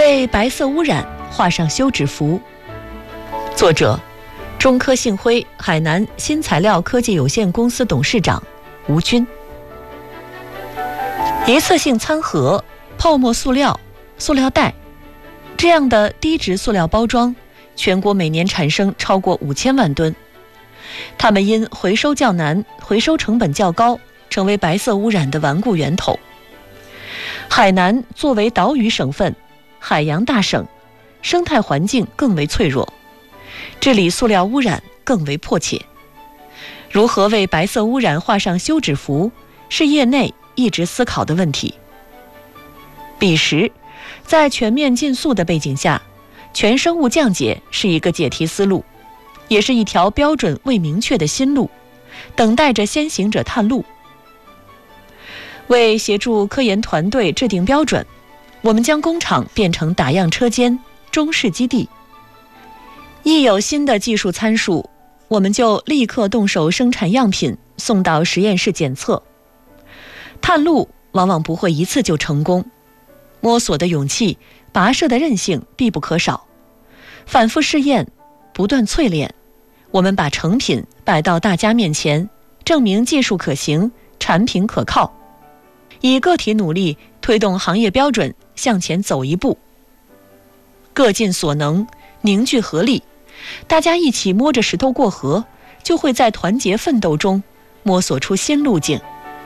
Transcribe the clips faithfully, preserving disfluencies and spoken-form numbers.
为白色污染画上休止符。作者：中科信辉海南新材料科技有限公司董事长吴军。一次性餐盒、泡沫塑料、塑料袋这样的低值塑料包装，全国每年产生超过五千万吨。它们因回收较难、回收成本较高，成为白色污染的顽固源头。海南作为岛屿省份、海洋大省，生态环境更为脆弱，治理塑料污染更为迫切。如何为白色污染画上休止符，是业内一直思考的问题。彼时，在全面禁塑的背景下，全生物降解是一个解题思路，也是一条标准未明确的新路，等待着先行者探路。为协助科研团队制定标准，我们将工厂变成打样车间、中试基地。一有新的技术参数，我们就立刻动手生产样品，送到实验室检测。探路往往不会一次就成功，摸索的勇气、跋涉的韧性必不可少。反复试验，不断淬炼，我们把成品摆到大家面前，证明技术可行，产品可靠。以个体努力推动行业标准向前走一步，各尽所能，凝聚合力，大家一起摸着石头过河，就会在团结奋斗中摸索出新路径。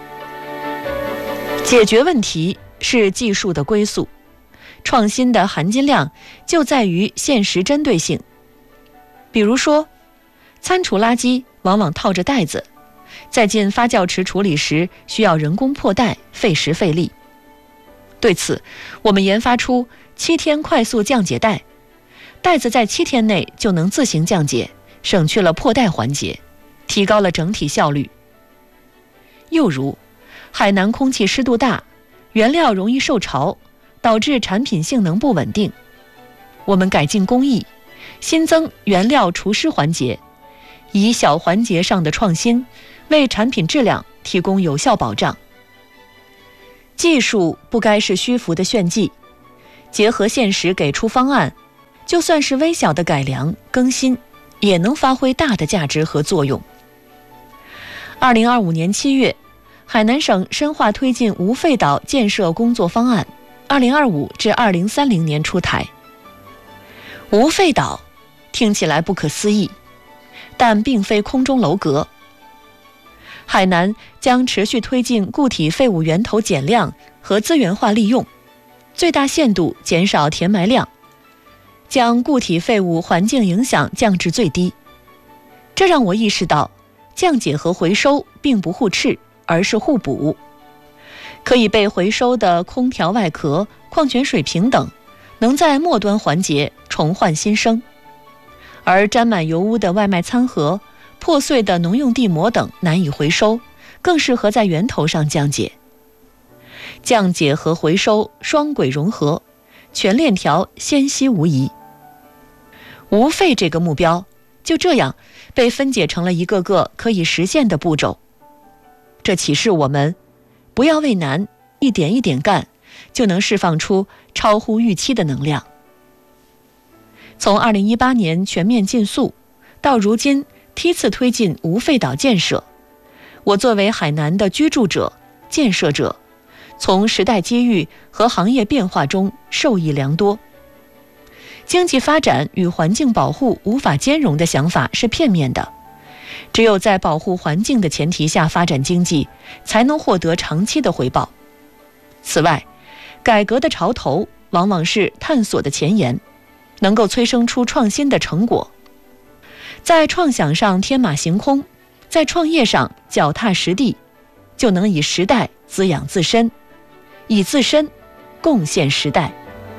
解决问题是技术的归宿，创新的含金量就在于现实针对性。比如说，餐厨垃圾往往套着袋子，在进发酵池处理时需要人工破袋，费时费力。对此，我们研发出七天快速降解袋，袋子在七天内就能自行降解，省去了破袋环节，提高了整体效率。又如，海南空气湿度大，原料容易受潮，导致产品性能不稳定。我们改进工艺，新增原料除湿环节，以小环节上的创新为产品质量提供有效保障。技术不该是虚浮的炫技，结合现实给出方案，就算是微小的改良更新，也能发挥大的价值和作用。二零二五年七月，海南省深化推进无废岛建设工作方案，二零二五至二零三零年出台。无废岛听起来不可思议，但并非空中楼阁。海南将持续推进固体废物源头减量和资源化利用，最大限度减少填埋量，将固体废物环境影响降至最低。这让我意识到，降解和回收并不互斥，而是互补。可以被回收的空调外壳、矿泉水瓶等，能在末端环节重焕新生，而沾满油污的外卖餐盒、破碎的农用地膜等难以回收，更适合在源头上降解。降解和回收双轨融合，全链条纤细无疑。无废这个目标就这样被分解成了一个个可以实现的步骤。这启示我们，不要畏难，一点一点干，就能释放出超乎预期的能量。从二零一八年全面禁塑到如今梯次推进无废岛建设，我作为海南的居住者、建设者，从时代机遇和行业变化中受益良多。经济发展与环境保护无法兼容的想法是片面的，只有在保护环境的前提下发展经济，才能获得长期的回报。此外，改革的潮头往往是探索的前沿，能够催生出创新的成果。在创想上天马行空，在创业上脚踏实地，就能以时代滋养自身，以自身贡献时代。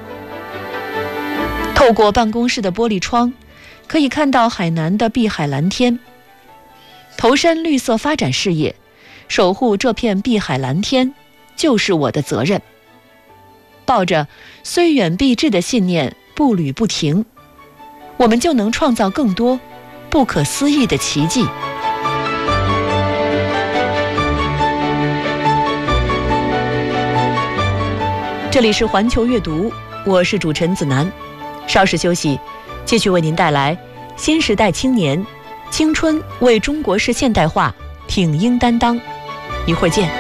透过办公室的玻璃窗，可以看到海南的碧海蓝天。投身绿色发展事业，守护这片碧海蓝天，就是我的责任。抱着虽远必至的信念，步履不停，我们就能创造更多不可思议的奇迹。这里是环球阅读， 我是主持人子楠。稍事休息，继续为您带来新时代青年青春为中国式现代化挺膺担当。一会儿见。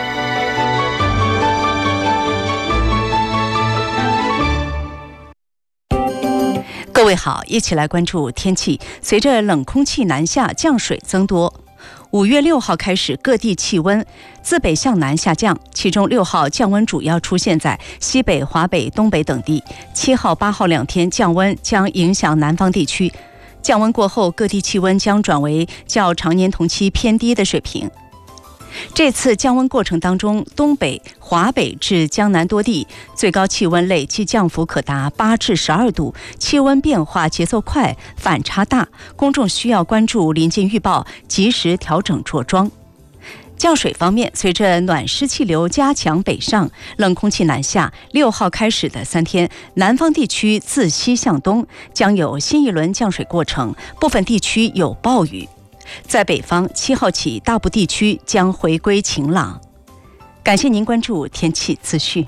各位好，一起来关注天气。随着冷空气南下，降水增多。五月六号开始，各地气温自北向南下降，其中六号降温主要出现在西北、华北、东北等地。七号、八号两天降温将影响南方地区。降温过后，各地气温将转为较常年同期偏低的水平。这次降温过程当中，东北、华北至江南多地最高气温累计降幅可达八至十二度，气温变化节奏快，反差大，公众需要关注临近预报，及时调整着装。降水方面，随着暖湿气流加强北上，冷空气南下，六号开始的三天，南方地区自西向东将有新一轮降水过程，部分地区有暴雨。在北方，七号起大部地区将回归晴朗。感谢您关注天气资讯。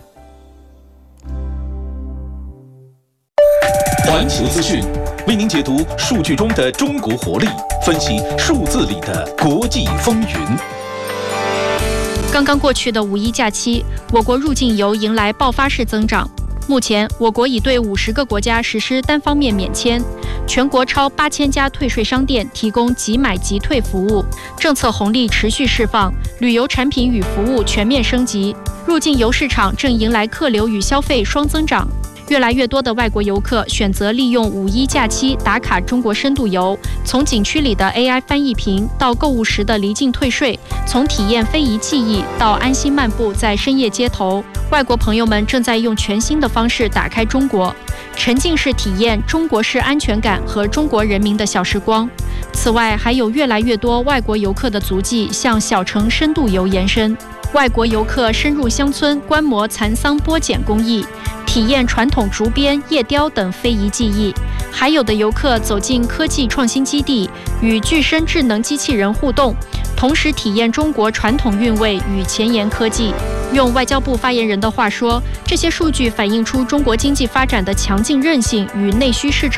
环球资讯为您解读数据中的中国活力，分析数字里的国际风云。 刚刚过去的五一假期，我国入境游迎来爆发式增长。目前，我国已对五十个国家实施单方面免签，全国超八千家退税商店提供即买即退服务，政策红利持续释放，旅游产品与服务全面升级，入境游市场正迎来客流与消费双增长。越来越多的外国游客选择利用五一假期打卡中国深度游，从景区里的 A I 翻译屏到购物时的离境退税，从体验非遗技艺到安心漫步在深夜街头，外国朋友们正在用全新的方式打开中国，沉浸式体验中国式安全感和中国人民的小时光。此外，还有越来越多外国游客的足迹向小城深度游延伸，外国游客深入乡村观摩蚕桑剥茧工艺，体验传统竹编、叶雕等非遗技艺，还有的游客走进科技创新基地，与具身智能机器人互动，同时体验中国传统韵味与前沿科技。用外交部发言人的话说，这些数据反映出中国经济发展的强劲韧性与内需市场